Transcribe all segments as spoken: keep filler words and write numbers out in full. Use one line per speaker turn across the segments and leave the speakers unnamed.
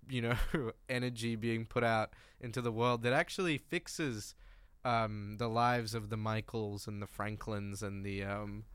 you know, energy being put out into the world that actually fixes um, the lives of the Michaels and the Franklins and the um,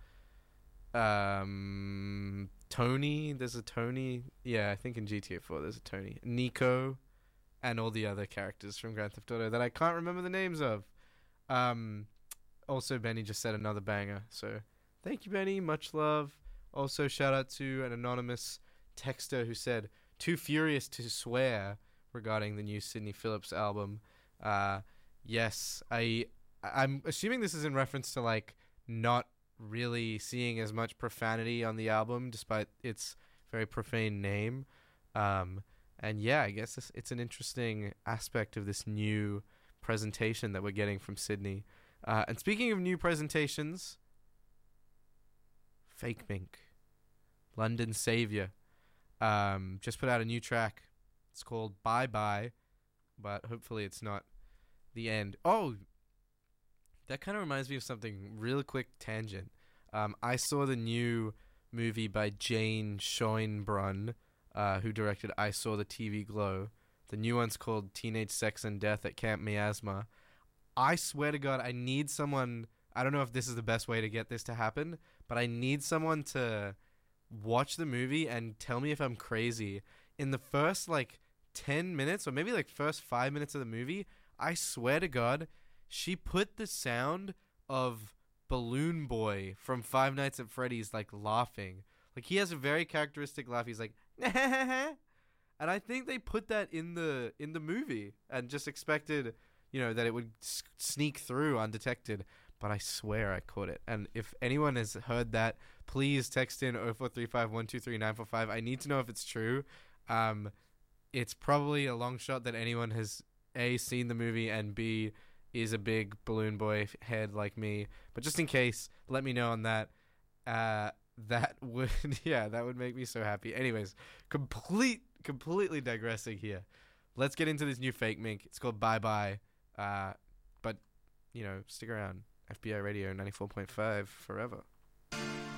um, Tony. There's a Tony. Yeah, I think in G T A four there's a Tony. Nico and all the other characters from Grand Theft Auto that I can't remember the names of. Um, also, Benny just said another banger. So thank you, Benny. Much love. Also, shout out to an anonymous texter who said, "Too furious to swear" regarding the new Sidney Phillips album. Uh, yes, I, I'm assuming this is in reference to, like, not really seeing as much profanity on the album, despite its very profane name. Um, and yeah, I guess it's, it's an interesting aspect of this new presentation that we're getting from Sydney. Uh, and speaking of new presentations, Fake Mink, London Savior, um, just put out a new track. It's called Bye Bye, but hopefully it's not the end. Oh, that kind of reminds me of something. Real quick tangent. Um, I saw the new movie by Jane Schoenbrunn, uh, who directed I Saw the T V Glow. The new one's called Teenage Sex and Death at Camp Miasma. I swear to God, I need someone... I don't know if this is the best way to get this to happen, but I need someone to watch the movie and tell me if I'm crazy. In the first, like, ten minutes, or maybe, like, first five minutes of the movie, I swear to God, she put the sound of Balloon Boy from Five Nights at Freddy's, like, laughing. Like, he has a very characteristic laugh. He's like, and I think they put that in the in the movie and just expected, you know, that it would s- sneak through undetected. But I swear I caught it. And if anyone has heard that, please text in oh four three five, one two three, nine four five. I need to know if it's true. Um, it's probably a long shot that anyone has, A, seen the movie, and B, is a big Balloon Boy head like me. But just in case, let me know on that. Uh, that would, yeah, that would make me so happy. Anyways, complete, completely digressing here. Let's get into this new Fake Mink. It's called Bye Bye. Uh, but, you know, stick around. F B I Radio ninety-four point five forever.